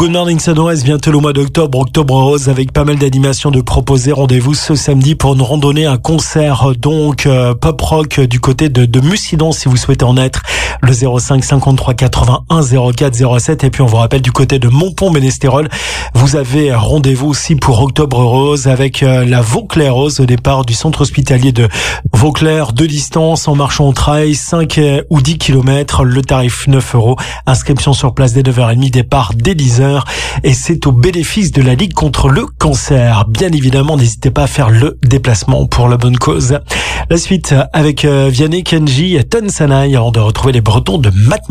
Good Morning Sunrise, bientôt le mois d'octobre, Octobre Rose, avec pas mal d'animations de proposer. Rendez-vous ce samedi pour une randonnée, un concert donc pop rock du côté de Mucidon si vous souhaitez en être. Le 05 53 81 04 07. Et puis on vous rappelle du côté de Montpont-Ménestérol, vous avez rendez-vous aussi pour Octobre Rose avec la Vauclair Rose au départ du centre hospitalier de Vauclair, de distance en marchant au trail, 5 ou 10 km, le tarif 9 €. Inscription sur place dès 9h30, départ dès 10h. Et c'est au bénéfice de la Ligue contre le cancer. Bien évidemment, n'hésitez pas à faire le déplacement pour la bonne cause. La suite avec Vianney, Kenji et Tonsanaï avant de retrouver les Bretons de Matma.